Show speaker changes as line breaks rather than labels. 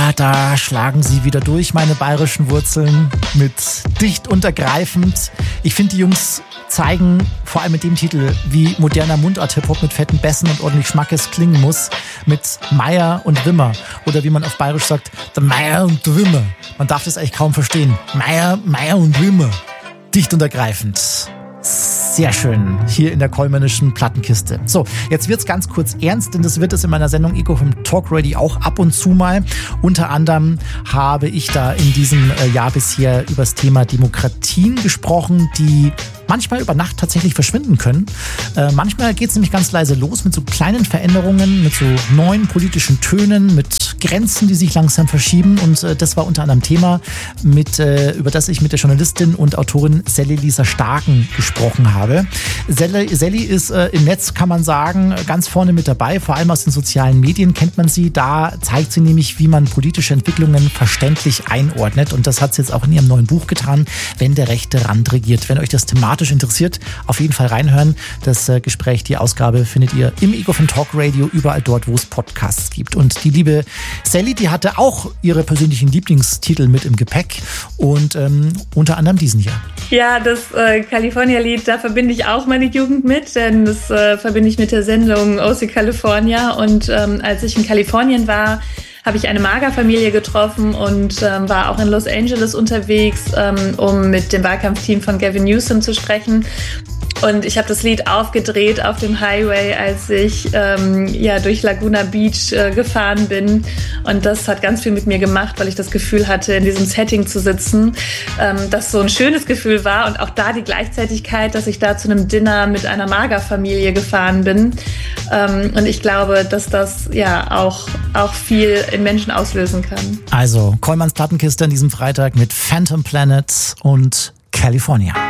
Ja, da schlagen sie wieder durch, meine bayerischen Wurzeln, mit dicht und ergreifend. Ich finde, die Jungs zeigen, vor allem mit dem Titel, wie moderner Mundart-Hip-Hop mit fetten Bässen und ordentlich Schmackes klingen muss, mit Meier und Wimmer. Oder wie man auf Bayerisch sagt, der Meier und der Wimmer. Man darf das eigentlich kaum verstehen. Meier und Wimmer. Dicht und ergreifend. Sehr schön, hier in der Kollmannischen Plattenkiste. So, jetzt wird's ganz kurz ernst, denn das wird es in meiner Sendung Ego vom Talk Ready auch ab und zu mal. Unter anderem habe ich da in diesem Jahr bisher über das Thema Demokratien gesprochen, die manchmal über Nacht tatsächlich verschwinden können. Manchmal geht's nämlich ganz leise los mit so kleinen Veränderungen, mit so neuen politischen Tönen, mit Grenzen, die sich langsam verschieben. Und das war unter anderem Thema, über das ich mit der Journalistin und Autorin Sally Lisa Starken gesprochen habe. Sally ist im Netz, kann man sagen, ganz vorne mit dabei. Vor allem aus den sozialen Medien kennt man sie. Da zeigt sie nämlich, wie man politische Entwicklungen verständlich einordnet. Und das hat sie jetzt auch in ihrem neuen Buch getan, Wenn der rechte Rand regiert. Wenn euch das thematisch interessiert, auf jeden Fall reinhören. Das Gespräch, die Ausgabe findet ihr im Ego von Talk Radio, überall dort, wo es Podcasts gibt. Und die liebe Sally, die hatte auch ihre persönlichen Lieblingstitel mit im Gepäck und unter anderem diesen hier.
Ja, das California-Lied, da verbinde ich auch meine Jugend mit, denn das verbinde ich mit der Sendung OC California. Und als ich in Kalifornien war, habe ich eine Mager-Familie getroffen und war auch in Los Angeles unterwegs, um mit dem Wahlkampfteam von Gavin Newsom zu sprechen. Und ich habe das Lied aufgedreht auf dem Highway, als ich durch Laguna Beach gefahren bin. Und das hat ganz viel mit mir gemacht, weil ich das Gefühl hatte, in diesem Setting zu sitzen, das so ein schönes Gefühl war. Und auch da die Gleichzeitigkeit, dass ich da zu einem Dinner mit einer Mager-Familie gefahren bin. Und ich glaube, dass das ja auch viel in Menschen auslösen kann.
Also Kollmanns Plattenkiste an diesem Freitag mit Phantom Planet und California.